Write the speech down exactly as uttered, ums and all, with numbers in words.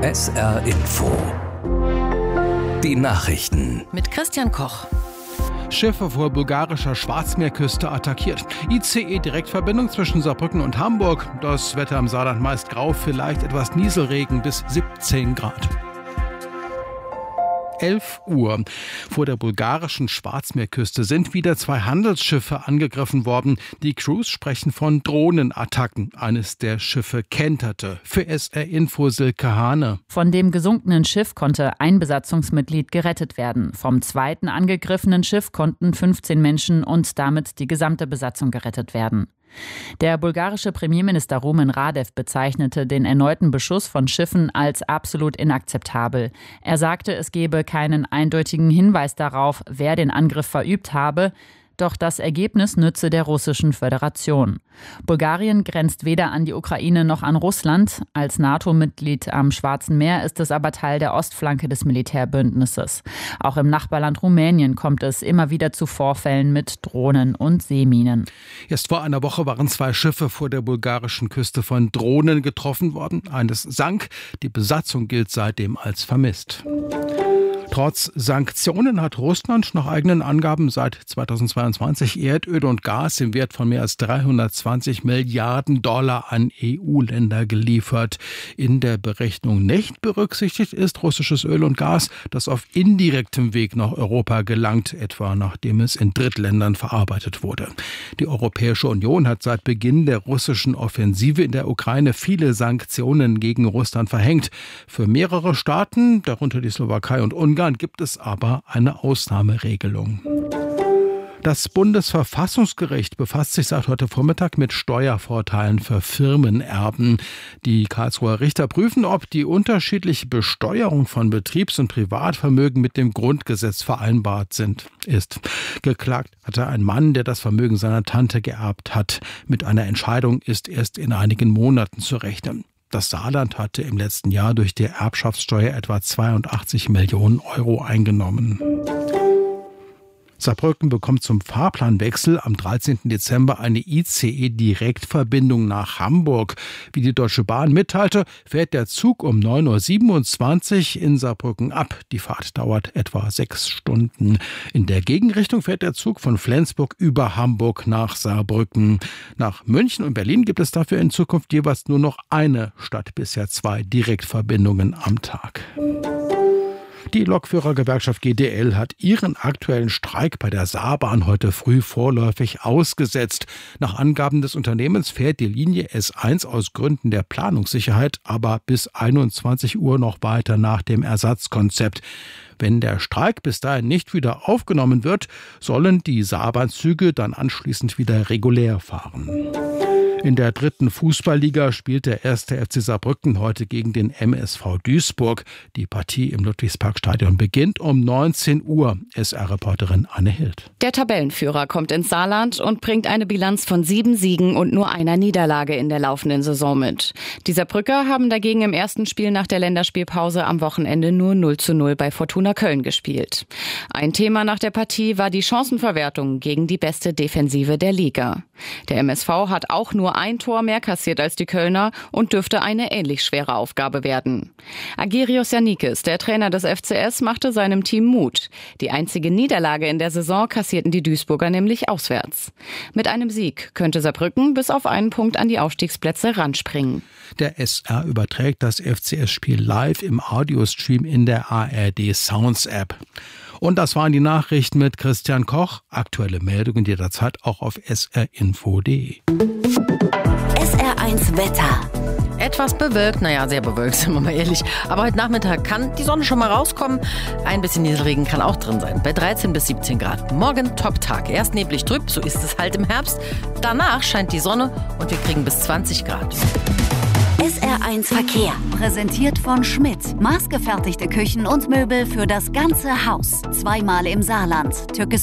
S R Info. Die Nachrichten. Mit Christian Koch. Schiffe vor bulgarischer Schwarzmeerküste attackiert. I C E-Direktverbindung zwischen Saarbrücken und Hamburg. Das Wetter im Saarland meist grau, vielleicht etwas Nieselregen bis siebzehn Grad. elf Uhr. Vor der bulgarischen Schwarzmeerküste sind wieder zwei Handelsschiffe angegriffen worden. Die Crews sprechen von Drohnenattacken. Eines der Schiffe kenterte. Für S R Info Silke Hane. Von dem gesunkenen Schiff konnte ein Besatzungsmitglied gerettet werden. Vom zweiten angegriffenen Schiff konnten fünfzehn Menschen und damit die gesamte Besatzung gerettet werden. Der bulgarische Premierminister Rumen Radev bezeichnete den erneuten Beschuss von Schiffen als absolut inakzeptabel. Er sagte, es gebe keinen eindeutigen Hinweis darauf, wer den Angriff verübt habe. Doch das Ergebnis nütze der Russischen Föderation. Bulgarien grenzt weder an die Ukraine noch an Russland. Als NATO-Mitglied am Schwarzen Meer ist es aber Teil der Ostflanke des Militärbündnisses. Auch im Nachbarland Rumänien kommt es immer wieder zu Vorfällen mit Drohnen und Seeminen. Erst vor einer Woche waren zwei Schiffe vor der bulgarischen Küste von Drohnen getroffen worden. Eines sank. Die Besatzung gilt seitdem als vermisst. Trotz Sanktionen hat Russland nach eigenen Angaben seit zweitausendzweiundzwanzig Erdöl und Gas im Wert von mehr als dreihundertzwanzig Milliarden Dollar an E U-Länder geliefert. In der Berechnung nicht berücksichtigt ist russisches Öl und Gas, das auf indirektem Weg nach Europa gelangt, etwa nachdem es in Drittländern verarbeitet wurde. Die Europäische Union hat seit Beginn der russischen Offensive in der Ukraine viele Sanktionen gegen Russland verhängt. Für mehrere Staaten, darunter die Slowakei und Ungarn, gibt es aber eine Ausnahmeregelung. Das Bundesverfassungsgericht befasst sich seit heute Vormittag mit Steuervorteilen für Firmenerben. Die Karlsruher Richter prüfen, ob die unterschiedliche Besteuerung von Betriebs- und Privatvermögen mit dem Grundgesetz vereinbart sind, ist. Geklagt hatte ein Mann, der das Vermögen seiner Tante geerbt hat. Mit einer Entscheidung ist erst in einigen Monaten zu rechnen. Das Saarland hatte im letzten Jahr durch die Erbschaftssteuer etwa zweiundachtzig Millionen Euro eingenommen. Saarbrücken bekommt zum Fahrplanwechsel am dreizehnten Dezember eine I C E-Direktverbindung nach Hamburg. Wie die Deutsche Bahn mitteilte, fährt der Zug um neun Uhr siebenundzwanzig in Saarbrücken ab. Die Fahrt dauert etwa sechs Stunden. In der Gegenrichtung fährt der Zug von Flensburg über Hamburg nach Saarbrücken. Nach München und Berlin gibt es dafür in Zukunft jeweils nur noch eine statt bisher zwei Direktverbindungen am Tag. Die Lokführergewerkschaft G D L hat ihren aktuellen Streik bei der Saarbahn heute früh vorläufig ausgesetzt. Nach Angaben des Unternehmens fährt die Linie S eins aus Gründen der Planungssicherheit aber bis einundzwanzig Uhr noch weiter nach dem Ersatzkonzept. Wenn der Streik bis dahin nicht wieder aufgenommen wird, sollen die Saarbahnzüge dann anschließend wieder regulär fahren. In der dritten Fußballliga spielt der erste F C Saarbrücken heute gegen den M S V Duisburg. Die Partie im Ludwigsparkstadion beginnt um neunzehn Uhr. S R-Reporterin Anne Hild. Der Tabellenführer kommt ins Saarland und bringt eine Bilanz von sieben Siegen und nur einer Niederlage in der laufenden Saison mit. Die Saarbrücker haben dagegen im ersten Spiel nach der Länderspielpause am Wochenende nur null zu null bei Fortuna Köln gespielt. Ein Thema nach der Partie war die Chancenverwertung gegen die beste Defensive der Liga. Der M S V hat auch nur ein Tor mehr kassiert als die Kölner und dürfte eine ähnlich schwere Aufgabe werden. Agirios Yannikis, der Trainer des F C S, machte seinem Team Mut. Die einzige Niederlage in der Saison kassierten die Duisburger nämlich auswärts. Mit einem Sieg könnte Saarbrücken bis auf einen Punkt an die Aufstiegsplätze ranspringen. Der S R überträgt das F C S-Spiel live im Audiostream in der A R D Sounds App. Und das waren die Nachrichten mit Christian Koch. Aktuelle Meldungen jederzeit auch auf s r info punkt d e. S R eins Wetter. Etwas bewölkt, naja, sehr bewölkt, sind wir mal ehrlich. Aber heute Nachmittag kann die Sonne schon mal rauskommen. Ein bisschen Nieselregen kann auch drin sein, bei dreizehn bis siebzehn Grad. Morgen Top-Tag. Erst neblig trüb, so ist es halt im Herbst. Danach scheint die Sonne und wir kriegen bis zwanzig Grad. S R eins Verkehr. Präsentiert von Schmidt. Maßgefertigte Küchen und Möbel für das ganze Haus. Zweimal im Saarland. Türkis